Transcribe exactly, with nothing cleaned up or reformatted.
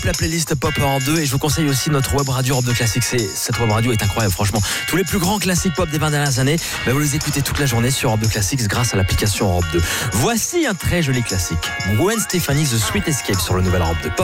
la playlist Pop Europe deux, et je vous conseille aussi notre web radio Europe deux Classique. C'est, cette web radio est incroyable, franchement. Tous les plus grands classiques pop des vingt dernières années, ben vous les écoutez toute la journée sur Europe deux Classique grâce à l'application Europe deux. Voici un très joli classique. Gwen Stefani, The Sweet Escape sur le nouvel Europe deux.